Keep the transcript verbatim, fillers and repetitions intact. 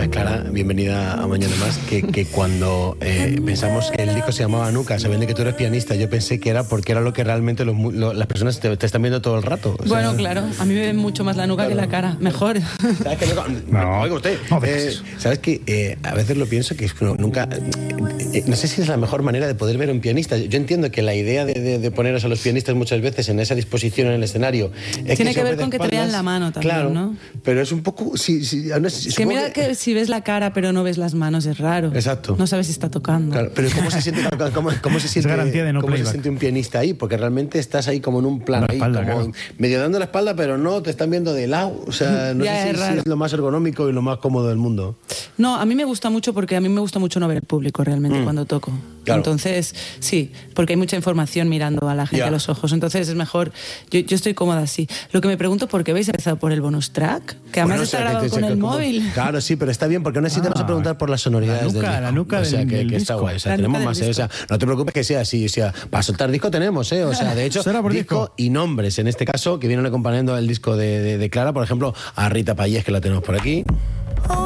decía Clara, bienvenida a Mañana Más, que, que cuando eh, pensamos que el disco se llamaba Nuca, sabiendo que tú eres pianista, yo pensé que era porque era lo que realmente los, lo, las personas te, te están viendo todo el rato. O sea, bueno, claro, a mí me ven mucho más la nuca claro. que la cara, mejor. ¿Sabes que yo, no, oiga usted, no, eh, ¿sabes que eh, a veces lo pienso que es que nunca, eh, no sé si es la mejor manera de poder ver a un pianista. Yo entiendo que la idea de, de, de poneros a los pianistas muchas veces en esa disposición en el escenario es tiene que, que ver con que te vean la mano también, claro, ¿no? Pero es un poco, si, si, no sé, es que mira que... que si ves la cara pero no ves las manos es raro. Exacto. No sabes si está tocando. Claro, pero ¿cómo se siente, cómo, cómo se siente, garantía de no cómo se playback. siente un pianista ahí? Porque realmente estás ahí como en un plano, ahí, espalda, como claro. medio dando la espalda, pero no, te están viendo de lado. O sea, no sé si es, si es lo más ergonómico y lo más cómodo del mundo. No, a mí me gusta mucho porque a mí me gusta mucho no ver el público realmente mm. cuando toco. Claro. Entonces, sí, porque hay mucha información mirando a la gente yeah. a los ojos. Entonces es mejor, yo, yo estoy cómoda así. Lo que me pregunto, ¿por qué habéis empezado por el bonus track? Que además bueno, está o sea, grabado que, con el como, móvil. Claro, sí, pero está bien porque no necesitamos ah, preguntar por las sonoridades la nuca, del la nuca o sea, del, que, del que disco. Está guay. O sea, tenemos más, eh, o sea, no te preocupes que sea así. O sea, para soltar disco tenemos, ¿eh? O sea, de hecho, disco, disco y nombres, en este caso, que vienen acompañando el disco de, de, de Clara, por ejemplo, a Rita Payés, que la tenemos por aquí.